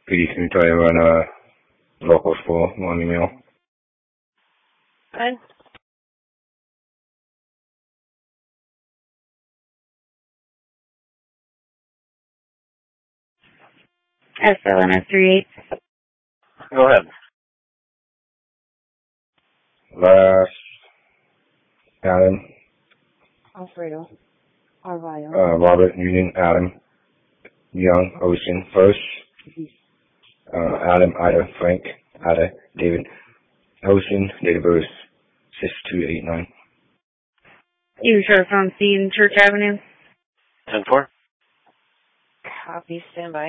PD, can you tell you when locals for one email? Good. SLNS 38. Go ahead. Last, Adam. Alfredo. Arvayo. Robert, Union, Adam. Young, Ocean, First. Adam, Ida, Frank, Ida, David. Ocean, date of birth, 6289. You show us on scene, Church Avenue. 10-4. Copy, standby.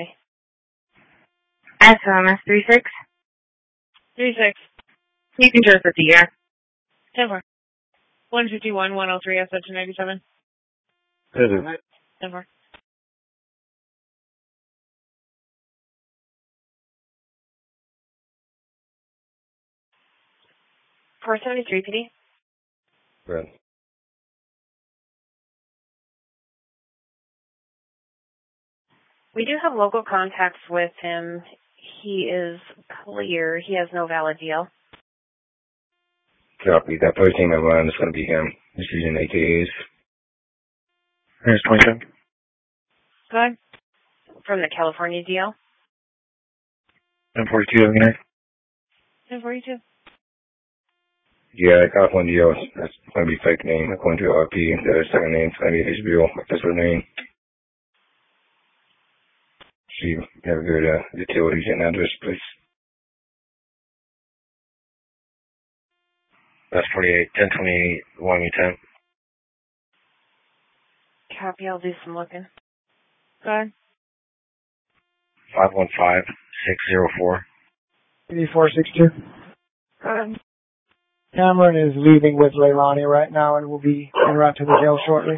SLNS 36. 36. You can just repeat, yeah. 10-4. 151, 103, SH97. 10-4. 473, PD. Good. We do have local contacts with him. He is clear. He has no valid deal. Copy. That first name I run is going to be him. He's using AKAs. Here's 27. Good. From the California deal. 10-42, have a good night. 1042. Yeah, California deal. That's going to be fake name. According to RP, the second name's going to be his real official name. See, have a good utilities and address, please. That's 48. 1028, 110. Copy. I'll do some looking. Good. 515-604. 8462. Good. Cameron is leaving with Leilani right now and will be en route to the jail shortly.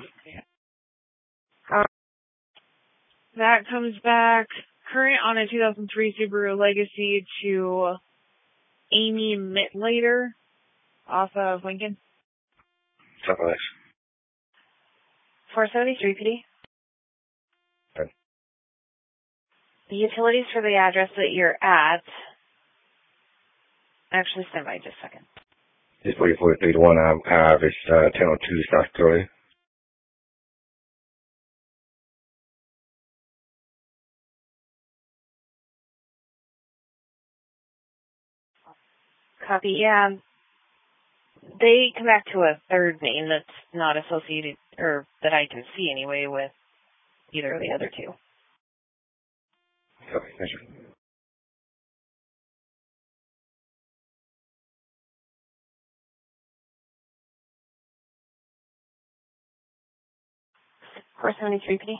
That comes back current on a 2003 Subaru Legacy to Amy Mittlater off of Lincoln. Something like 473 PD. Okay. The utilities for the address that you're at. Actually, stand by just a second. It's 4431 Ave. It's 1002 South Philly. Copy. Yeah. They come back to a third name that's not associated, or that I can see anyway, with either of the other two. Okay, thank you. $473 PD.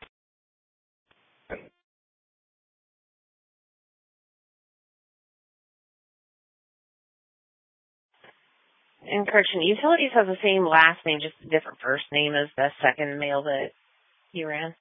And correction, utilities has the same last name, just a different first name as the second mail that you ran.